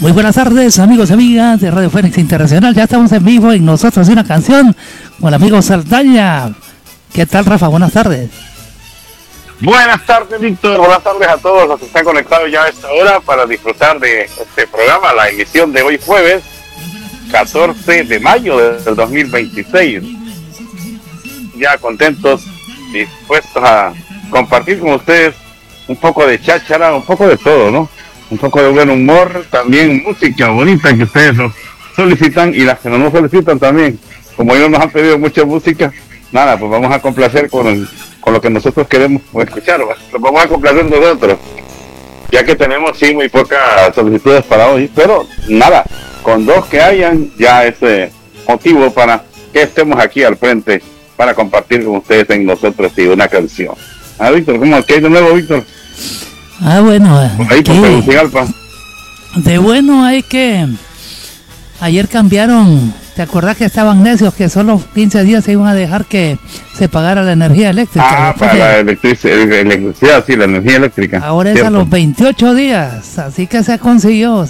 Muy buenas tardes, amigos y amigas de Radio Fénix Internacional. Ya estamos en vivo en Nosotros y una canción con el amigo Saldaña. ¿Qué tal, Rafa? Buenas tardes. Buenas tardes, Víctor. Buenas tardes a todos los que están conectados ya a esta hora para disfrutar de este programa, la emisión de hoy jueves 14 de mayo del 2026. Ya contentos, dispuestos a compartir con ustedes un poco de cháchara, un poco de todo, ¿no? Un poco de buen humor, también música bonita que ustedes nos solicitan y las que no nos solicitan también. Como ellos nos han pedido mucha música, nada, pues vamos a complacer con lo que nosotros queremos escuchar, lo vamos a complacer nosotros, ya que tenemos sí muy pocas solicitudes para hoy, pero nada, con dos que hayan ya es motivo para que estemos aquí al frente para compartir con ustedes en Nosotros y una canción. Víctor, ¿cómo que hay de nuevo, Víctor? Bueno, ahí de bueno hay que ayer cambiaron. ¿Te acordás que estaban necios que solo 15 días se iban a dejar que se pagara la energía eléctrica? Para la electricidad, sí, la energía eléctrica. Ahora es a los 28 días, así que se consiguió.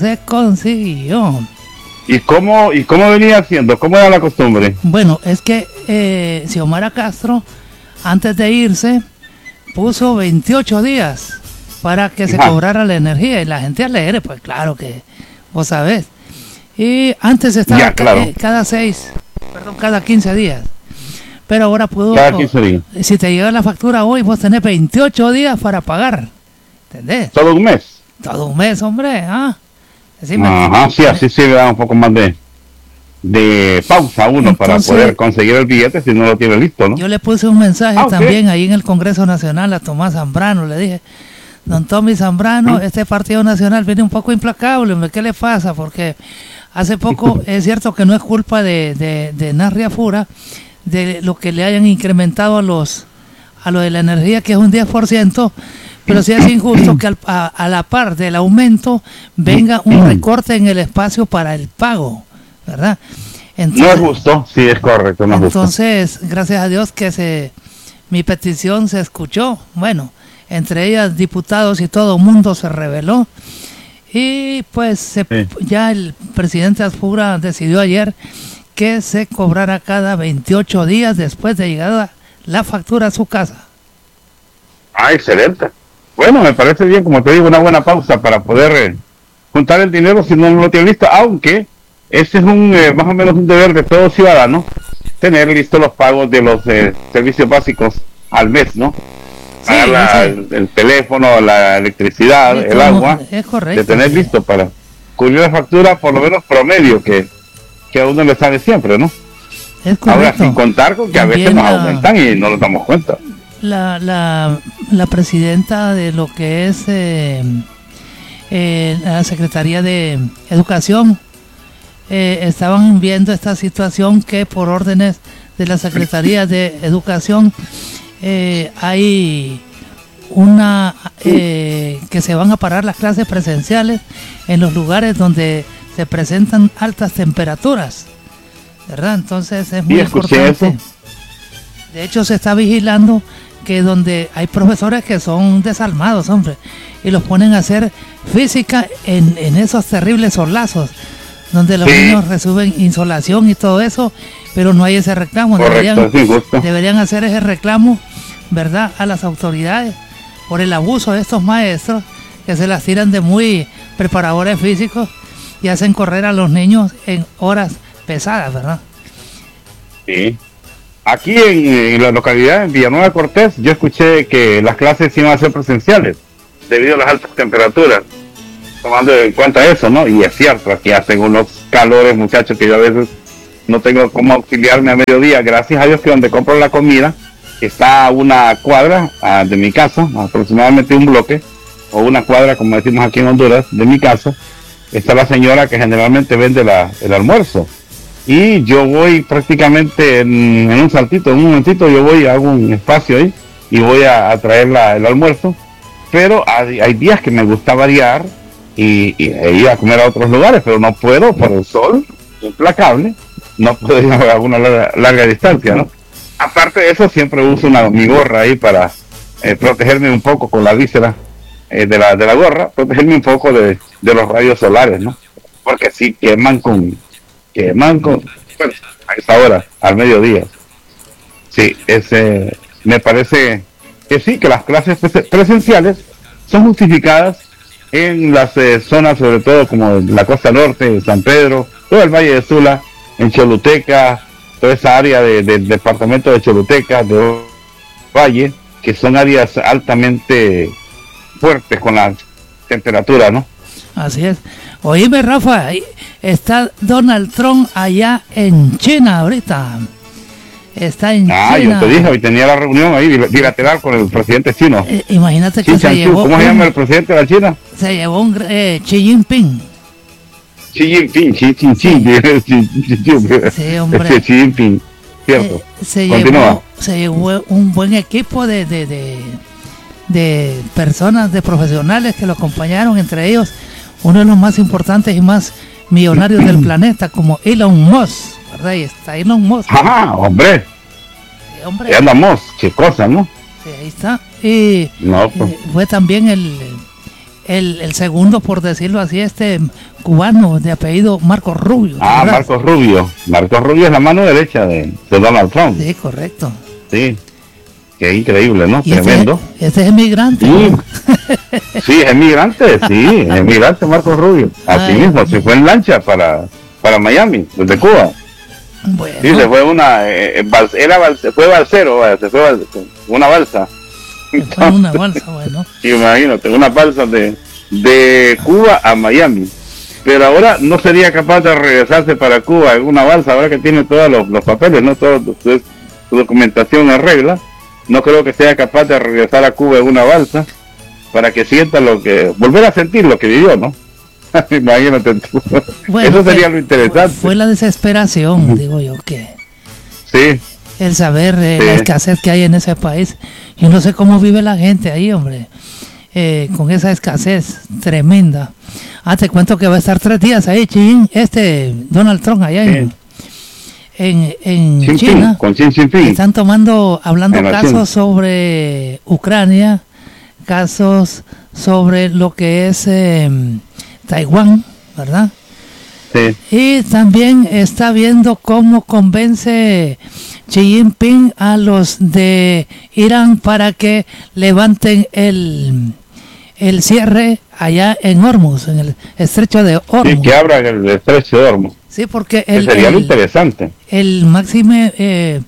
¿Y cómo venía haciendo? ¿Cómo era la costumbre? Bueno, es que Xiomara Castro, antes de irse, puso 28 días para que se cobrara la energía, y la gente alegre, pues claro que vos sabés. Y antes estaba cada 15 días. Pero ahora pudo. Cada 15 días. Si te llega la factura hoy, vos tenés 28 días para pagar. ¿Entendés? ¿Todo un mes? Todo un mes, hombre. Sí, así sí le da un poco más de pausa a uno. Entonces, para poder conseguir el billete si no lo tiene listo, ¿no? Yo le puse un mensaje también ahí en el Congreso Nacional a Tomás Zambrano. Le dije: don Tommy Zambrano, este Partido Nacional viene un poco implacable, hombre, ¿qué le pasa? Porque hace poco es cierto que no es culpa de Narria Fura, de lo que le hayan incrementado a lo de la energía, que es un 10%, pero sí es injusto que a la par del aumento venga un recorte en el espacio para el pago, ¿verdad? Entonces, no es justo, sí es correcto, no es justo. Entonces, gracias a Dios que mi petición se escuchó, bueno, entre ellas diputados y todo el mundo se rebeló, y pues ya el presidente Asfura decidió ayer que se cobrara cada 28 días después de llegada la factura a su casa. Excelente. Bueno, me parece bien, como te digo, una buena pausa para poder juntar el dinero si no lo tiene listo, aunque ese es más o menos un deber de todo ciudadano, tener listos los pagos de los servicios básicos al mes, ¿no? Pagar el teléfono, la electricidad, el agua, es correcto, de tener listo para cubrir la factura por lo menos promedio que a uno le sale siempre, ¿no? Es correcto. Ahora, sin contar con que a veces nos aumentan y no nos damos cuenta. La presidenta de lo que es la Secretaría de Educación estaban viendo esta situación, que por órdenes de la Secretaría de Educación hay que se van a parar las clases presenciales en los lugares donde se presentan altas temperaturas, ¿verdad? Entonces es muy importante. Eso. De hecho, se está vigilando que donde hay profesores que son desalmados, hombre, y los ponen a hacer física en esos terribles solazos, donde los niños reciben insolación y todo eso, pero no hay ese reclamo. Deberían hacer ese reclamo, ¿verdad?, a las autoridades por el abuso de estos maestros que se las tiran de muy preparadores físicos y hacen correr a los niños en horas pesadas, ¿verdad? Sí. Aquí en la localidad, en Villanueva Cortés, yo escuché que las clases iban a ser presenciales debido a las altas temperaturas, tomando en cuenta eso, ¿no? Y es cierto, aquí hacen unos calores, muchachos, que yo a veces no tengo cómo auxiliarme a mediodía. Gracias a Dios que donde compro la comida está a una cuadra de mi casa, aproximadamente un bloque, o una cuadra, como decimos aquí en Honduras, de mi casa, está la señora que generalmente vende el almuerzo. Y yo voy prácticamente en un saltito, en un momentito, yo voy a un espacio ahí y voy a traer el almuerzo. Pero hay días que me gusta variar y ir a comer a otros lugares, pero no puedo por el sol implacable, no puedo ir a una larga distancia, ¿no? Aparte de eso, siempre uso mi gorra ahí para protegerme un poco con la víscera de la gorra, protegerme un poco de los rayos solares, ¿no? porque sí queman con bueno, a esa hora, al mediodía. Sí, me parece que sí, que las clases presenciales son justificadas en las zonas, sobre todo como la costa norte, San Pedro, todo el Valle de Sula, en Choluteca, toda esa área del departamento de Choluteca, de Valle, que son áreas altamente fuertes con la temperatura, ¿no? Así es. Oíme, Rafa, está Donald Trump allá en China ahorita. Está en China. Yo te dije, hoy tenía la reunión ahí bilateral con el presidente chino. Imagínate que se llevó... ¿Cómo se llama el presidente de la China? Se llevó un Xi Jinping. Xi Jinping. Sí, hombre. Xi Jinping, cierto. Se llevó un buen equipo de personas, de profesionales que lo acompañaron, entre ellos uno de los más importantes y más millonarios del planeta, como Elon Musk, ¿verdad? Ahí está Elon Musk. ¡Ajá, hombre! Sí, hombre. Ya andamos, qué cosa, ¿no? Sí, ahí está. Y no, pues. Fue también el segundo, por decirlo así, cubano de apellido Marco Rubio. ¿Verdad? Marco Rubio. Marco Rubio es la mano derecha de Donald Trump. Sí, correcto. Sí. Qué increíble, ¿no? Tremendo. Ese es emigrante. Sí, es emigrante Marco Rubio. Así mismo, se fue en lancha para Miami, desde Cuba. Bueno. Sí, se fue fue balsero, se fue una balsa. Fue una balsa, bueno. Imagínate, una balsa de Cuba a Miami. Pero ahora no sería capaz de regresarse para Cuba en una balsa, ahora que tiene todos los papeles, ¿no? Toda su documentación en regla. No creo que sea capaz de regresar a Cuba en una balsa para que sienta volver a sentir lo que vivió, ¿no? Imagínate tú. Bueno, eso sería lo interesante. Fue la desesperación, digo yo, que... Sí. El saber la escasez que hay en ese país. Yo no sé cómo vive la gente ahí, hombre, con esa escasez tremenda. Te cuento que va a estar 3 días ahí, Donald Trump allá en China, con Xi Jinping. Están hablando casos sobre Ucrania, casos sobre lo que es Taiwán, ¿verdad? Sí. Y también está viendo cómo convence Xi Jinping a los de Irán para que levanten el cierre allá en Hormuz, en el estrecho de Hormuz. Sí, que abran el estrecho de Hormuz. Sí, porque sería lo interesante. El máximo, el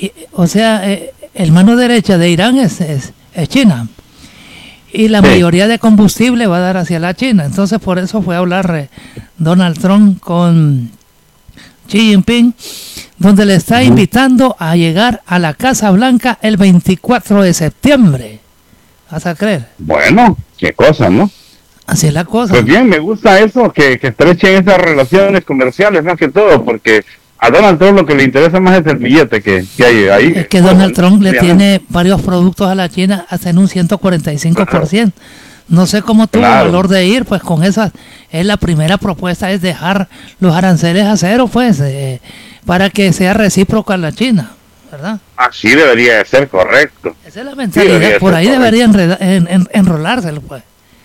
mano derecha de Irán es China. Y la mayoría de combustible va a dar hacia la China. Entonces, por eso fue a hablar Donald Trump con Xi Jinping, donde le está invitando a llegar a la Casa Blanca el 24 de septiembre. ¿Vas a creer? Bueno, qué cosa, ¿no? Así es la cosa. Pues bien, me gusta eso, que estrechen esas relaciones comerciales más que todo, porque a Donald Trump lo que le interesa más es el billete que hay ahí. Es que Donald Trump le tiene varios productos a la China hasta en un 145%. No sé cómo tuvo el valor de ir, pues con esas, la primera propuesta es dejar los aranceles a cero, pues, para que sea recíproco a la China, ¿verdad? Así debería de ser, correcto. Esa es la mentalidad, por ahí debería enrolárselo, pues.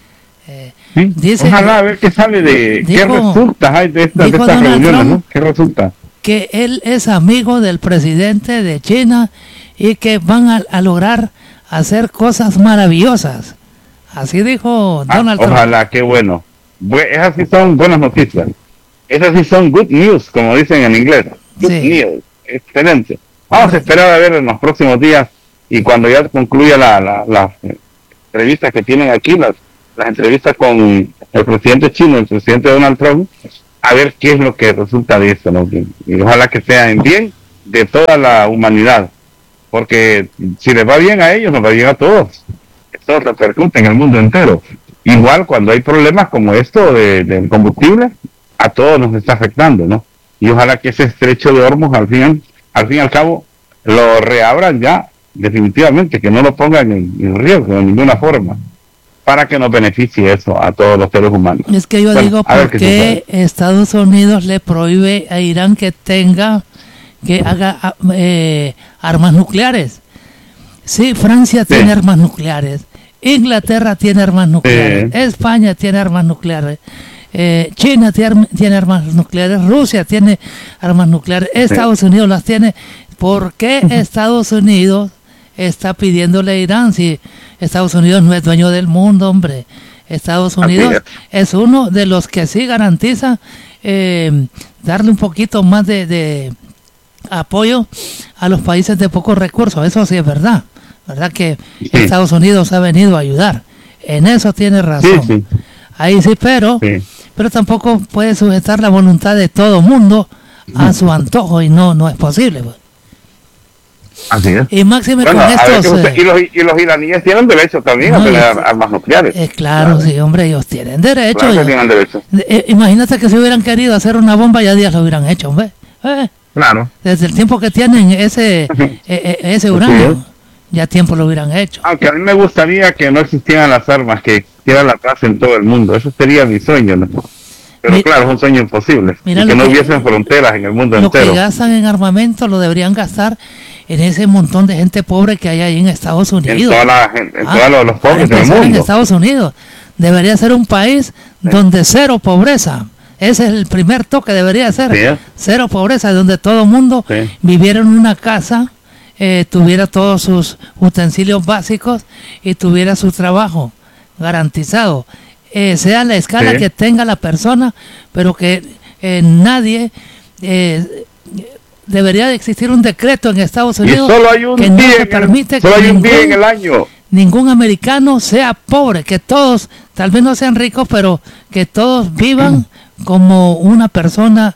Dice, ojalá a ver qué sale qué resulta de estas reuniones, ¿no? ¿Qué resulta? Que él es amigo del presidente de China y que van a lograr hacer cosas maravillosas. Así dijo Donald Trump. Ojalá, qué bueno. Esas sí son buenas noticias. Esas sí son good news, como dicen en inglés. Good news. Excelente. Vamos a esperar a ver en los próximos días y cuando ya concluya las entrevistas que tienen aquí, las entrevistas con el presidente chino, el presidente Donald Trump, a ver qué es lo que resulta de esto, ¿no? Y ojalá que sea en bien de toda la humanidad, porque si les va bien a ellos, nos va bien a todos. Esto repercute en el mundo entero. Igual cuando hay problemas como esto del combustible, a todos nos está afectando, ¿no? Y ojalá que ese estrecho de Hormuz al fin y al cabo lo reabran ya definitivamente, que no lo pongan en riesgo de ninguna forma, para que nos beneficie eso a todos los seres humanos. Es que yo digo, ¿por qué Estados Unidos le prohíbe a Irán que haga armas nucleares? Sí, Francia tiene armas nucleares, Inglaterra tiene armas nucleares, España tiene armas nucleares, China tiene armas nucleares, Rusia tiene armas nucleares, Estados Unidos las tiene. ¿Por qué Estados Unidos está pidiéndole a Irán si Estados Unidos no es dueño del mundo, hombre? Estados Unidos es uno de los que sí garantiza darle un poquito más de apoyo a los países de pocos recursos. Eso sí es verdad que Estados Unidos ha venido a ayudar. En eso tiene razón. Ahí sí, pero tampoco puede sujetar la voluntad de todo mundo a su antojo, y no es posible, pues. Así es. Y máxime con estos... y los iraníes tienen derecho también a tener armas nucleares. Claro, sí, hombre, ellos tienen derecho. Claro que tienen derecho. Imagínate que si hubieran querido hacer una bomba, ya días lo hubieran hecho, hombre. Claro. Desde el tiempo que tienen ese uranio, ya tiempo lo hubieran hecho. Aunque a mí me gustaría que no existieran las armas, que existiera la paz en todo el mundo. Eso sería mi sueño, ¿no? Pero claro, es un sueño imposible. Y que no hubiesen fronteras en el mundo entero. Lo que gastan en armamento lo deberían gastar en ese montón de gente pobre que hay ahí en Estados Unidos. En todos los pobres del mundo. En Estados Unidos. Debería ser un país donde cero pobreza. Ese es el primer toque, debería ser. Cero pobreza, donde todo el mundo viviera en una casa, tuviera todos sus utensilios básicos y tuviera su trabajo garantizado. Sea la escala que tenga la persona, pero que nadie... debería de existir un decreto en Estados Unidos que no se permite que en el año ningún americano sea pobre, que todos, tal vez no sean ricos, pero que todos vivan como una persona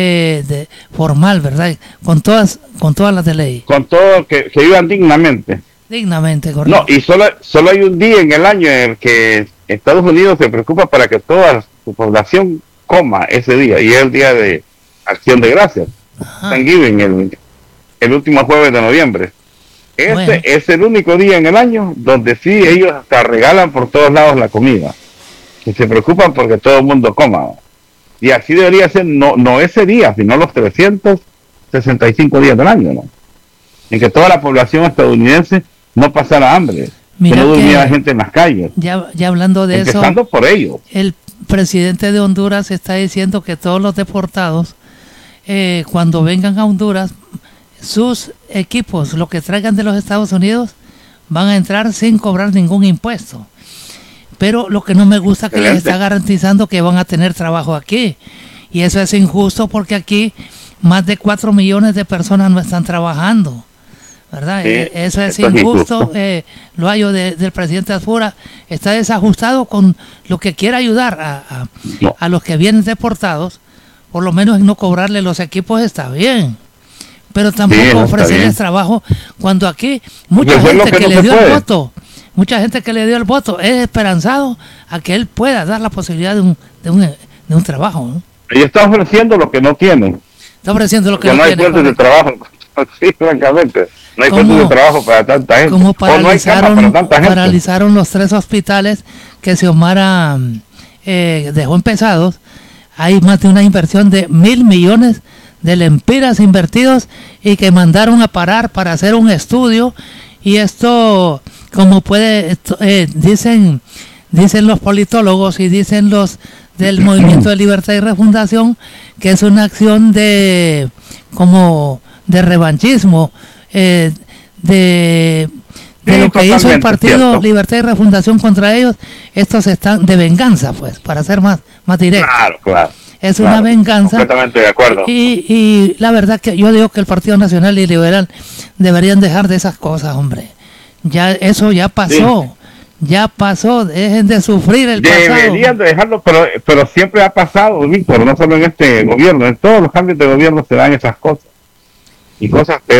formal, ¿verdad? Con todas las de ley. Con todo, que vivan dignamente. Dignamente, correcto. No, y solo hay un día en el año en el que Estados Unidos se preocupa para que toda su población coma ese día, y es el día de Acción de Gracias. Thanksgiving, el último jueves de noviembre. Es el único día en el año donde sí ellos hasta regalan por todos lados la comida, que se preocupan porque todo el mundo coma. Y así debería ser, no ese día, sino los 365 días del año, ¿no? En que toda la población estadounidense no pasara hambre, que no durmiera gente en las calles. Ya hablando de eso, empezando por ello. El presidente de Honduras está diciendo que todos los deportados, cuando vengan a Honduras, sus equipos, lo que traigan de los Estados Unidos, van a entrar sin cobrar ningún impuesto. Pero lo que no me gusta es que les está garantizando que van a tener trabajo aquí. Y eso es injusto, porque aquí más de 4 millones de personas no están trabajando, ¿verdad? Eso es injusto. Lo hallo del presidente Azfura. Está desajustado con lo que quiere ayudar a los que vienen deportados. Por lo menos no cobrarle los equipos está bien, pero tampoco ofrecerles trabajo, cuando aquí mucha gente que le dio el voto es esperanzado a que él pueda dar la posibilidad de un trabajo, ¿no? Y está ofreciendo lo que no tienen. Está ofreciendo lo que no hay puestos de trabajo. Sí, francamente, no hay puestos de trabajo para tanta gente. Como paralizaron los 3 hospitales que Xiomara dejó empezados. Hay más de una inversión de 1.000 millones de lempiras invertidos y que mandaron a parar para hacer un estudio. Y esto, como dicen los politólogos y dicen los del Movimiento de Libertad y Refundación, que es una acción de revanchismo, de lo que hizo el Partido Libertad y Refundación contra ellos. Estos están de venganza, pues, para ser más directo. Claro. Es una venganza. Completamente de acuerdo. Y la verdad que yo digo que el Partido Nacional y Liberal deberían dejar de esas cosas, hombre. Eso ya pasó. Sí. Ya pasó, dejen de sufrir el pasado. Deberían de dejarlo, pero siempre ha pasado, Víctor, no solo en este gobierno, en todos los cambios de gobierno se dan esas cosas. Y cosas peores.